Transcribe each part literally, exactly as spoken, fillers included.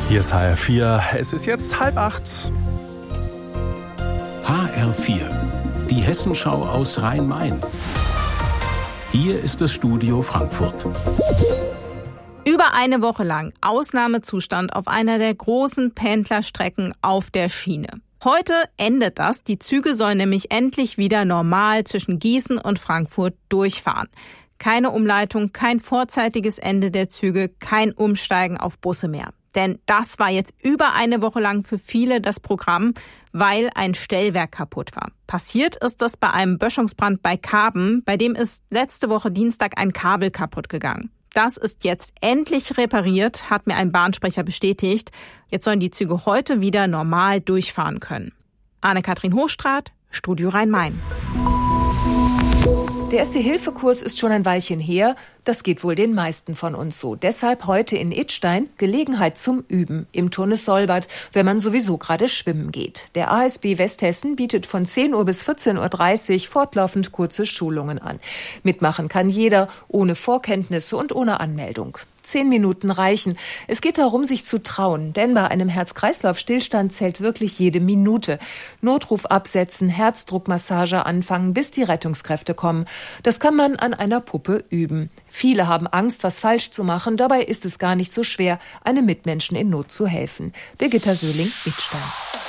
Hier ist H R vier. Es ist jetzt halb acht. H R vier, die Hessenschau aus Rhein-Main. Hier ist das Studio Frankfurt. Über eine Woche lang Ausnahmezustand auf einer der großen Pendlerstrecken auf der Schiene. Heute endet das. Die Züge sollen nämlich endlich wieder normal zwischen Gießen und Frankfurt durchfahren. Keine Umleitung, kein vorzeitiges Ende der Züge, kein Umsteigen auf Busse mehr. Denn das war jetzt über eine Woche lang für viele das Programm, weil ein Stellwerk kaputt war. Passiert ist das bei einem Böschungsbrand bei Karben, bei dem ist letzte Woche Dienstag ein Kabel kaputt gegangen. Das ist jetzt endlich repariert, hat mir ein Bahnsprecher bestätigt. Jetzt sollen die Züge heute wieder normal durchfahren können. Anne-Kathrin Hochstraat, Studio Rhein-Main. Der Erste-Hilfe-Kurs ist schon ein Weilchen her. Das geht wohl den meisten von uns so. Deshalb heute in Idstein Gelegenheit zum Üben im Turnus Solbad, wenn man sowieso gerade schwimmen geht. Der A S B Westhessen bietet von zehn Uhr bis vierzehn Uhr dreißig fortlaufend kurze Schulungen an. Mitmachen kann jeder, ohne Vorkenntnisse und ohne Anmeldung. Zehn Minuten reichen. Es geht darum, sich zu trauen, denn bei einem Herz-Kreislauf-Stillstand zählt wirklich jede Minute. Notruf absetzen, Herzdruckmassage anfangen, bis die Rettungskräfte kommen. Das kann man an einer Puppe üben. Viele haben Angst, was falsch zu machen. Dabei ist es gar nicht so schwer, einem Mitmenschen in Not zu helfen. Birgitta Söhling, Idstein.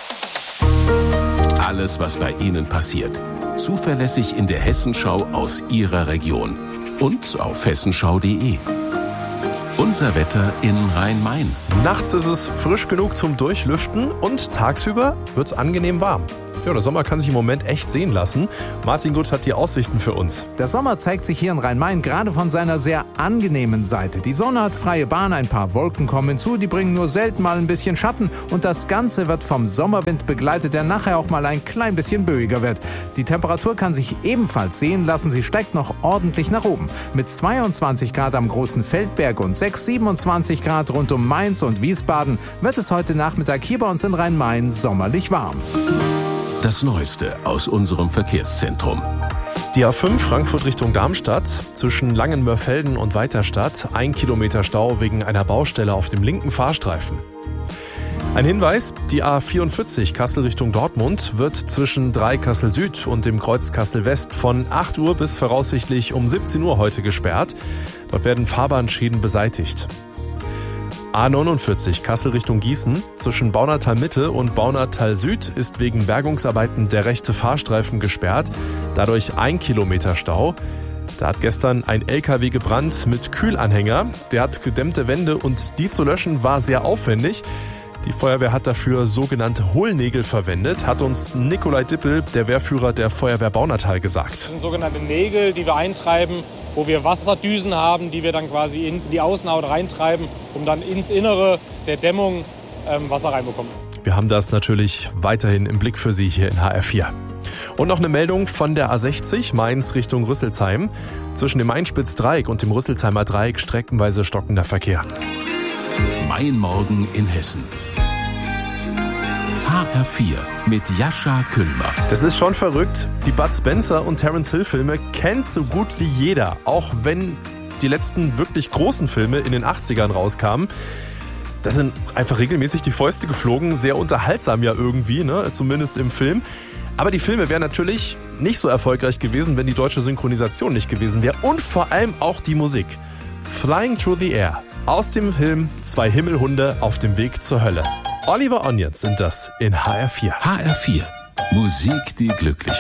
Alles, was bei Ihnen passiert. Zuverlässig in der Hessenschau aus Ihrer Region. Und auf hessenschau punkt de. Unser Wetter in Rhein-Main. Nachts ist es frisch genug zum Durchlüften und tagsüber wird es angenehm warm. Ja, der Sommer kann sich im Moment echt sehen lassen. Martin Gut hat die Aussichten für uns. Der Sommer zeigt sich hier in Rhein-Main gerade von seiner sehr angenehmen Seite. Die Sonne hat freie Bahn, ein paar Wolken kommen hinzu, die bringen nur selten mal ein bisschen Schatten. Und das Ganze wird vom Sommerwind begleitet, der nachher auch mal ein klein bisschen böiger wird. Die Temperatur kann sich ebenfalls sehen lassen, sie steigt noch ordentlich nach oben. Mit zweiundzwanzig Grad am Großen Feldberg und sechs, siebenundzwanzig Grad rund um Mainz und Wiesbaden wird es heute Nachmittag hier bei uns in Rhein-Main sommerlich warm. Das Neueste aus unserem Verkehrszentrum. Die A fünf Frankfurt Richtung Darmstadt zwischen Langenmörfelden und Weiterstadt. Ein Kilometer Stau wegen einer Baustelle auf dem linken Fahrstreifen. Ein Hinweis, die A vierundvierzig Kassel Richtung Dortmund wird zwischen Dreikassel Süd und dem Kreuz Kassel West von acht Uhr bis voraussichtlich um siebzehn Uhr heute gesperrt. Dort werden Fahrbahnschäden beseitigt. A neunundvierzig Kassel Richtung Gießen. Zwischen Baunatal Mitte und Baunatal Süd ist wegen Bergungsarbeiten der rechte Fahrstreifen gesperrt. Dadurch ein Kilometer Stau. Da hat gestern ein L K W gebrannt mit Kühlanhänger. Der hat gedämmte Wände und die zu löschen war sehr aufwendig. Die Feuerwehr hat dafür sogenannte Hohlnägel verwendet, hat uns Nikolai Dippel, der Wehrführer der Feuerwehr Baunatal, gesagt. Das sind sogenannte Nägel, die wir eintreiben, wo wir Wasserdüsen haben, die wir dann quasi in die Außenhaut reintreiben, um dann ins Innere der Dämmung ähm, Wasser reinbekommen. Wir haben das natürlich weiterhin im Blick für Sie hier in H R vier. Und noch eine Meldung von der A sechzig, Mainz Richtung Rüsselsheim. Zwischen dem Mainspitzdreieck und dem Rüsselsheimer Dreieck streckenweise stockender Verkehr. Mein Morgen in Hessen. H R vier mit Jascha Kühlmer. Das ist schon verrückt. Die Bud Spencer und Terence Hill Filme kennt so gut wie jeder. Auch wenn die letzten wirklich großen Filme in den achtzigern rauskamen. Da sind einfach regelmäßig die Fäuste geflogen. Sehr unterhaltsam ja irgendwie, ne? Zumindest im Film. Aber die Filme wären natürlich nicht so erfolgreich gewesen, wenn die deutsche Synchronisation nicht gewesen wäre. Und vor allem auch die Musik. Flying Through the Air. Aus dem Film Zwei Himmelhunde auf dem Weg zur Hölle. Oliver Onions sind das in H R vier. H R vier. Musik, die glücklich macht.